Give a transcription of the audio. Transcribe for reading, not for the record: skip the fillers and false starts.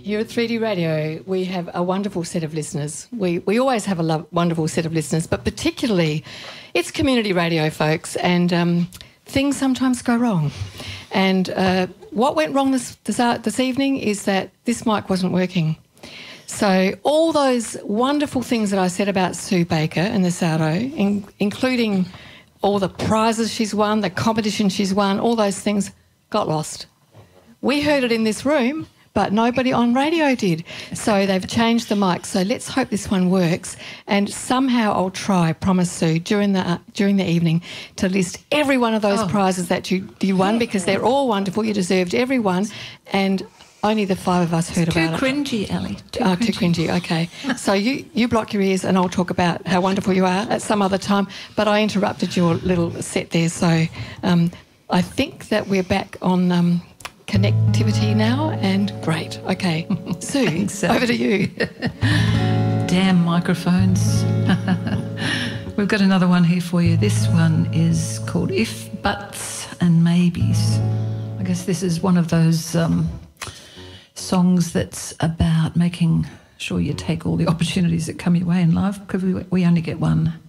Here at 3D Radio, we have a wonderful set of listeners. We always have a wonderful set of listeners, but particularly it's community radio, folks, and things sometimes go wrong. And what went wrong this evening is that this mic wasn't working. So all those wonderful things that I said about Sue Baker and the Sourdough, including all the prizes she's won, the competition she's won, all those things got lost. We heard it in this room, but nobody on radio did. So they've changed the mic. So let's hope this one works. And somehow I'll try, promise Sue, during the evening to list every one of those prizes that you won, because they're all wonderful. You deserved every one. And only the five of us heard about it. Too cringy, Ellie. Too cringy, okay. So you block your ears and I'll talk about how wonderful you are at some other time. But I interrupted your little set there. So I think that we're back on connectivity now, and great. Okay. Sue, over to you. Damn microphones. We've got another one here for you. This one is called If, Buts and Maybes. I guess this is one of those songs that's about making sure you take all the opportunities that come your way in life, because we only get one.